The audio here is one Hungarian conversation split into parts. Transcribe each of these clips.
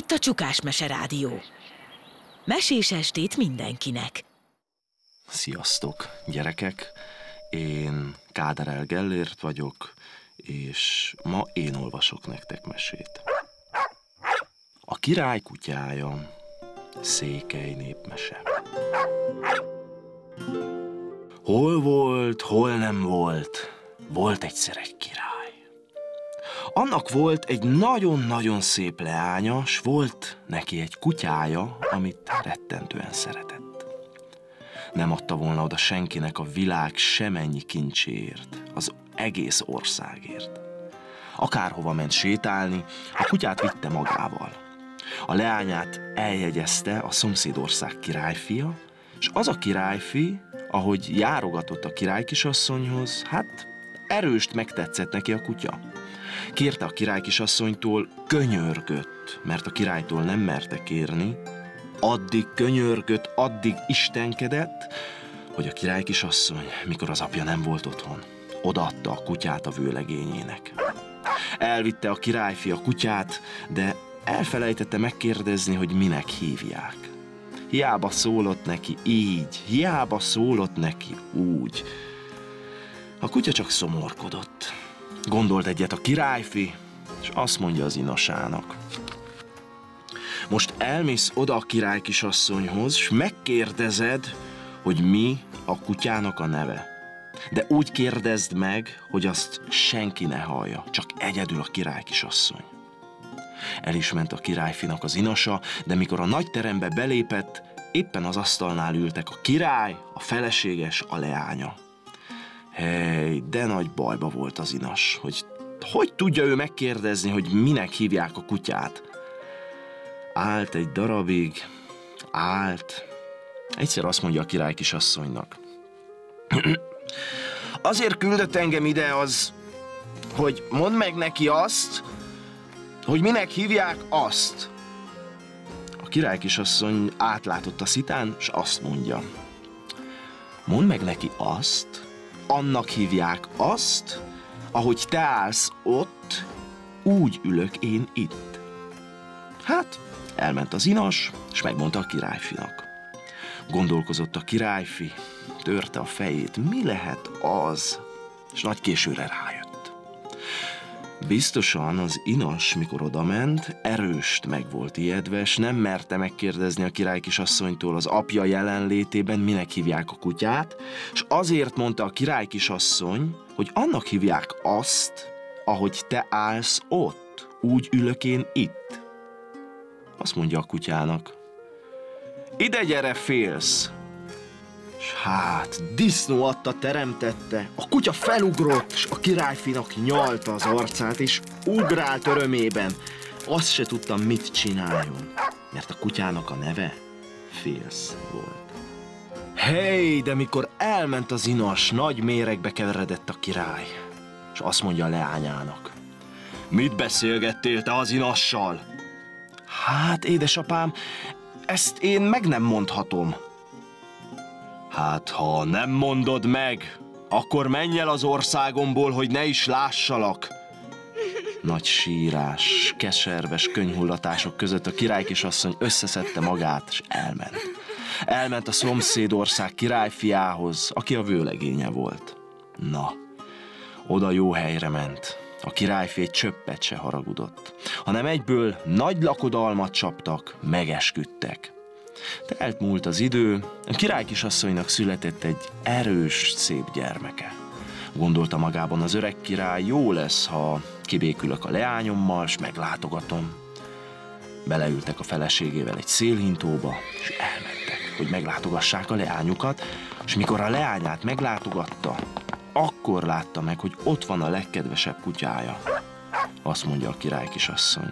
itt a Csukás Mese Rádió. Mesés estét mindenkinek! Sziasztok, gyerekek! Én Káderel Gellért vagyok, és ma én olvasok nektek mesét. A király kutyája, Székely népmese. Hol volt, hol nem volt, volt egyszer egy király. Annak volt egy nagyon-nagyon szép leánya, s volt neki egy kutyája, amit rettentően szeretett. Nem adta volna oda senkinek a világ semennyi kincséért, az egész országért. Akárhova ment sétálni, a kutyát vitte magával. A leányát eljegyezte a szomszédország királyfia, és az a királyfi, ahogy járogatott a királykisasszonyhoz, hát erőst megtetszett neki a kutya. Kérte a királykisasszonytól, könyörgött, mert a királytól nem merte kérni, addig könyörgött, addig istenkedett, hogy a királykisasszony, mikor az apja nem volt otthon, odaadta a kutyát a vőlegényének. Elvitte a királyfi a kutyát, de elfelejtette megkérdezni, hogy minek hívják. Hiába szólott neki így, hiába szólott neki úgy. A kutya csak szomorkodott. Gondolt egyet a királyfi, és azt mondja az inasának. Most elmész oda a királykisasszonyhoz, és megkérdezed, hogy mi a kutyának a neve. De úgy kérdezd meg, hogy azt senki ne hallja, csak egyedül a királykisasszony. El is ment a királyfinak az inasa, de mikor a nagy terembe belépett, éppen az asztalnál ültek a király, a feleséges, a leánya. Hely, de nagy bajba volt az inas, hogy tudja ő megkérdezni, hogy minek hívják a kutyát. Állt egy darabig, egyszer azt mondja a királykisasszonynak. Azért küldött engem ide az, hogy mondd meg neki azt, hogy minek hívják azt. A királykisasszony átlátott a szitán, és azt mondja. Mondd meg neki azt, annak hívják azt, ahogy te állsz ott, úgy ülök én itt. Hát, elment az inas, és megmondta a királyfinak. Gondolkozott a királyfi, törte a fejét, mi lehet az, és nagy későre rájött. Biztosan az inas, mikor odament, erőst meg volt ijedve, és nem merte megkérdezni a királykisasszonytól az apja jelenlétében, minek hívják a kutyát, és azért mondta a királykisasszony, hogy annak hívják azt, ahogy te állsz ott, úgy ülök én itt. Azt mondja a kutyának, ide gyere, félsz! És hát, disznó adta teremtette, a kutya felugrott, és a királyfinak nyalta az arcát, és ugrált örömében. Azt se tudtam, mit csináljon, mert a kutyának a neve Félsz volt. Hey, de mikor elment az inas, nagy méregbe keveredett a király, és azt mondja a leányának. Mit beszélgettél te az inassal? Hát, édesapám, ezt én meg nem mondhatom. Hát, ha nem mondod meg, akkor menj el az országomból, hogy ne is lássalak. Nagy sírás, keserves könyhullatások között a királykisasszony összeszedte magát, és elment. Elment a szomszédország királyfiához, aki a vőlegénye volt. Na, oda jó helyre ment. A királyfi egy csöppet se haragudott, hanem egyből nagy lakodalmat csaptak, megesküdtek. Telt múlt az idő, a királykisasszonynak született egy erős, szép gyermeke. Gondolta magában az öreg király, jó lesz, ha kibékülök a leányommal, s meglátogatom. Beleültek a feleségével egy szélhintóba, és elmentek, hogy meglátogassák a leányukat, és mikor a leányát meglátogatta, akkor látta meg, hogy ott van a legkedvesebb kutyája. Azt mondja a királykisasszony.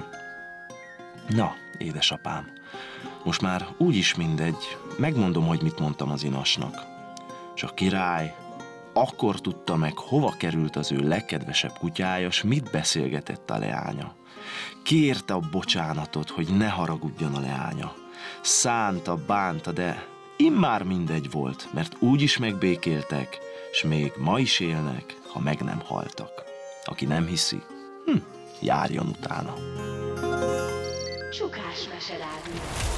Na, édesapám, most már úgyis mindegy, megmondom, hogy mit mondtam az inasnak. És a király akkor tudta meg, hova került az ő legkedvesebb kutyája, s mit beszélgetett a leánya. Kérte a bocsánatot, hogy ne haragudjon a leánya. Szánta, bánta, de immár mindegy volt, mert úgyis megbékéltek, s még ma is élnek, ha meg nem haltak. Aki nem hiszi, járjon utána. Csukás meserádió.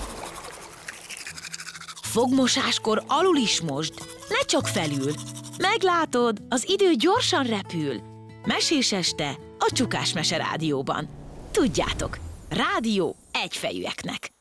Fogmosáskor alul is mosd, ne csak felül. Meglátod, az idő gyorsan repül. Mesés este a Csukás Mese Rádióban. Tudjátok, rádió egyfejűeknek.